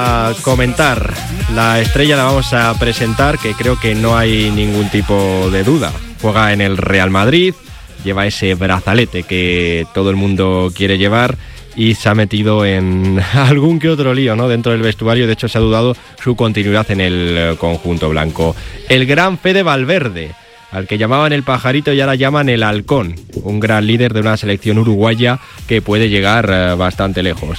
A comentar, la estrella la vamos a presentar, que creo que no hay ningún tipo de duda. Juega en el Real Madrid, lleva ese brazalete que todo el mundo quiere llevar y se ha metido en algún que otro lío, ¿no?, dentro del vestuario. De hecho, se ha dudado su continuidad en el conjunto blanco. El gran Fede Valverde, al que llamaban el pajarito y ahora llaman el halcón, un gran líder de una selección uruguaya que puede llegar bastante lejos.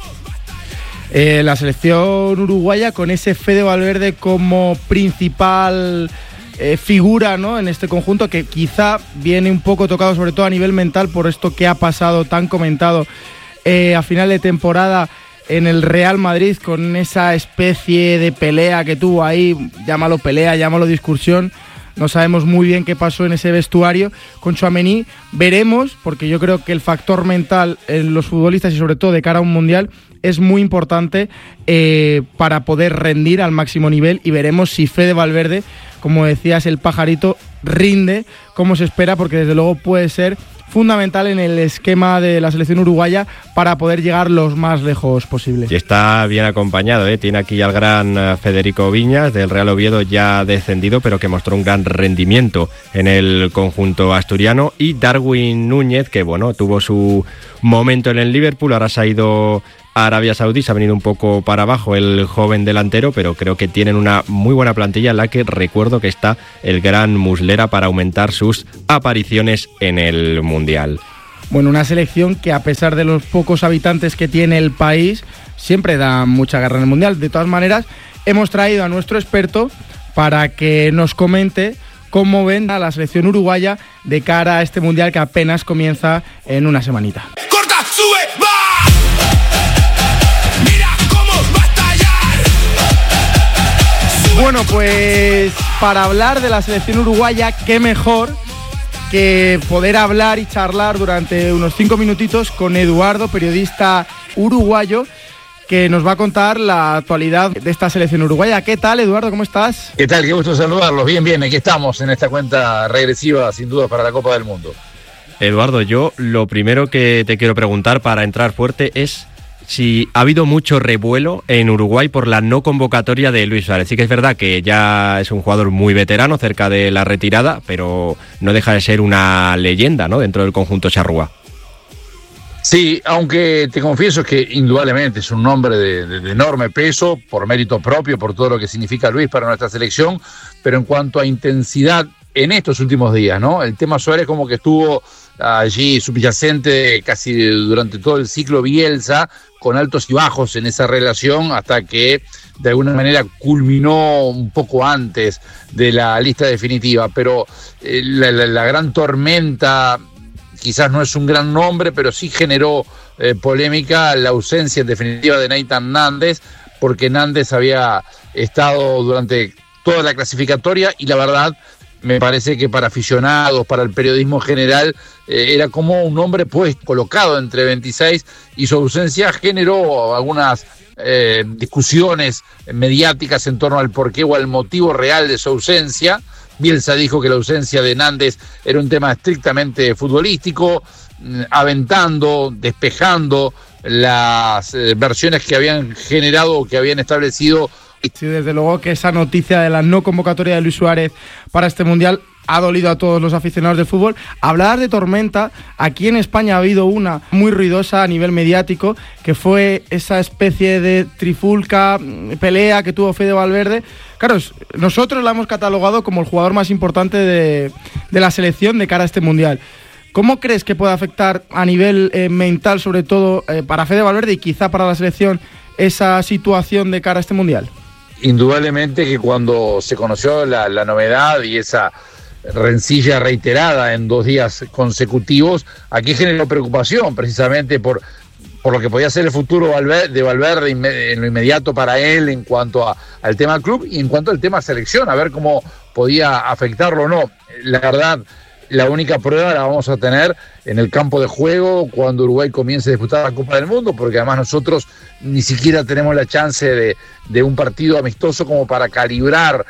La selección uruguaya con ese Fede Valverde como principal figura, ¿no?, en este conjunto, que quizá viene un poco tocado sobre todo a nivel mental por esto que ha pasado tan comentado a final de temporada en el Real Madrid, con esa especie de pelea que tuvo ahí, llámalo pelea, llámalo discusión. No sabemos muy bien qué pasó en ese vestuario con Tchouaméni. Veremos, porque yo creo que el factor mental en los futbolistas y sobre todo de cara a un mundial es muy importante para poder rendir al máximo nivel, y veremos si Fede Valverde, como decías, el pajarito, rinde como se espera, porque desde luego puede ser fundamental en el esquema de la selección uruguaya para poder llegar lo más lejos posible. Y está bien acompañado, tiene aquí al gran Federico Viñas del Real Oviedo, ya descendido, pero que mostró un gran rendimiento en el conjunto asturiano, y Darwin Núñez, que bueno, tuvo su momento en el Liverpool, ahora se ha ido a Arabia Saudí, se ha venido un poco para abajo el joven delantero, pero creo que tienen una muy buena plantilla en la que recuerdo que está el gran Muslera para aumentar sus apariciones en el Mundial. Bueno, una selección que, a pesar de los pocos habitantes que tiene el país, siempre da mucha guerra en el Mundial. De todas maneras, hemos traído a nuestro experto para que nos comente cómo ven a la selección uruguaya de cara a este Mundial que apenas comienza en una semanita. ¡Corta, sube, va! Bueno, pues para hablar de la selección uruguaya, qué mejor que poder hablar y charlar durante unos 5 minutitos con Eduardo, periodista uruguayo, que nos va a contar la actualidad de esta selección uruguaya. ¿Qué tal, Eduardo? ¿Cómo estás? ¿Qué tal? Qué gusto saludarlos. Bien, bien, aquí estamos en esta cuenta regresiva, sin duda, para la Copa del Mundo. Eduardo, yo lo primero que te quiero preguntar para entrar fuerte es si ha habido mucho revuelo en Uruguay por la no convocatoria de Luis Suárez. Sí que es verdad que ya es un jugador muy veterano, cerca de la retirada, pero no deja de ser una leyenda, ¿no?, dentro del conjunto charrúa. Sí, aunque te confieso que indudablemente es un nombre de enorme peso, por mérito propio, por todo lo que significa Luis para nuestra selección, pero en cuanto a intensidad en estos últimos días, ¿no?, el tema Suárez como que estuvo allí subyacente casi durante todo el ciclo Bielsa, con altos y bajos en esa relación, hasta que de alguna manera culminó un poco antes de la lista definitiva. Pero la gran tormenta, quizás no es un gran nombre, pero sí generó polémica la ausencia en definitiva de Nathan Nández, porque Nández había estado durante toda la clasificatoria y la verdad me parece que para aficionados, para el periodismo general, era como un hombre pues colocado entre 26, y su ausencia generó algunas discusiones mediáticas en torno al porqué o al motivo real de su ausencia. Bielsa dijo que la ausencia de Nández era un tema estrictamente futbolístico, aventando, despejando las versiones que habían generado o que habían establecido. Sí, desde luego que esa noticia de la no convocatoria de Luis Suárez para este Mundial ha dolido a todos los aficionados del fútbol. Hablar de tormenta, aquí en España ha habido una muy ruidosa a nivel mediático, que fue esa especie de trifulca, pelea que tuvo Fede Valverde. Claro, nosotros la hemos catalogado como el jugador más importante de la selección de cara a este Mundial. ¿Cómo crees que puede afectar a nivel mental, sobre todo para Fede Valverde y quizá para la selección, esa situación de cara a este Mundial? Indudablemente que cuando se conoció la novedad y esa rencilla reiterada en 2 días consecutivos, aquí generó preocupación precisamente por lo que podía ser el futuro de Valverde en lo inmediato para él en cuanto al tema club y en cuanto al tema selección, a ver cómo podía afectarlo o no. La verdad, la única prueba la vamos a tener en el campo de juego cuando Uruguay comience a disputar la Copa del Mundo, porque además nosotros ni siquiera tenemos la chance de un partido amistoso como para calibrar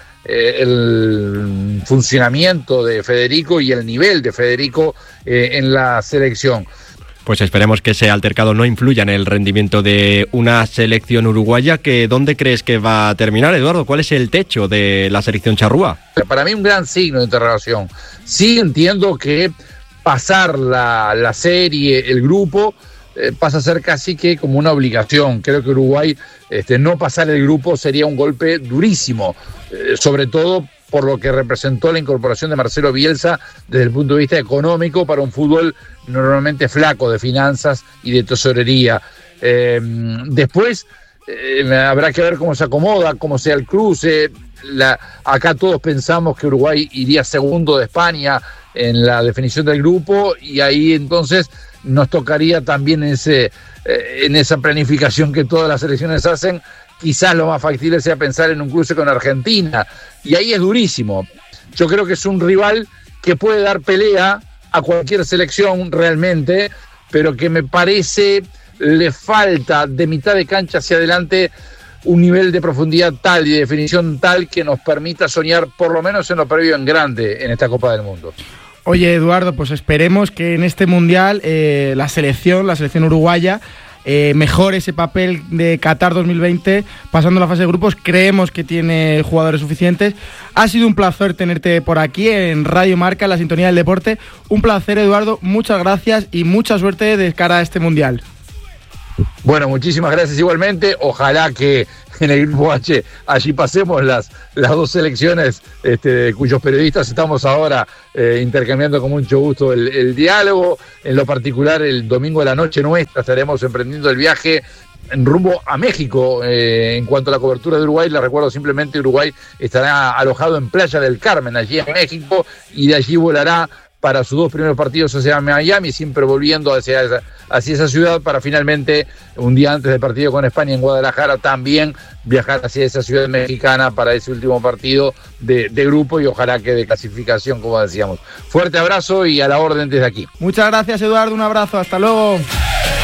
el funcionamiento de Federico y el nivel de Federico en la selección. Pues esperemos que ese altercado no influya en el rendimiento de una selección uruguaya. Que ¿dónde crees que va a terminar, Eduardo? ¿Cuál es el techo de la selección charrúa? Para mí un gran signo de interrogación. Sí entiendo que pasar la serie, el grupo, pasa a ser casi que como una obligación. Creo que Uruguay no pasar el grupo sería un golpe durísimo, sobre todo por lo que representó la incorporación de Marcelo Bielsa desde el punto de vista económico para un fútbol normalmente flaco de finanzas y de tesorería. Después habrá que ver cómo se acomoda, cómo sea el cruce. Acá todos pensamos que Uruguay iría segundo de España en la definición del grupo, y ahí entonces nos tocaría también en esa planificación que todas las selecciones hacen. Quizás lo más factible sea pensar en un cruce con Argentina, y ahí es durísimo. Yo creo que es un rival que puede dar pelea a cualquier selección realmente, pero que me parece le falta de mitad de cancha hacia adelante un nivel de profundidad tal y de definición tal que nos permita soñar por lo menos en lo previo en grande en esta Copa del Mundo. Oye, Eduardo, pues esperemos que en este Mundial la selección uruguaya mejore ese papel de Qatar 2020 pasando la fase de grupos. Creemos que tiene jugadores suficientes. Ha sido un placer tenerte por aquí en Radio Marca, en la sintonía del deporte. Un placer, Eduardo, muchas gracias y mucha suerte de cara a este Mundial. Bueno, muchísimas gracias igualmente. Ojalá que en el Grupo H allí pasemos las dos selecciones cuyos periodistas estamos ahora intercambiando con mucho gusto el diálogo. En lo particular, el domingo a la noche nuestra estaremos emprendiendo el viaje en rumbo a México. En cuanto a la cobertura de Uruguay, les recuerdo simplemente Uruguay estará alojado en Playa del Carmen, allí en México, y de allí volará para sus 2 primeros partidos hacia Miami, siempre volviendo hacia esa ciudad para finalmente, un día antes del partido con España en Guadalajara, también viajar hacia esa ciudad mexicana para ese último partido de grupo, y ojalá que de clasificación, como decíamos. Fuerte abrazo y a la orden desde aquí. Muchas gracias, Eduardo, un abrazo, hasta luego.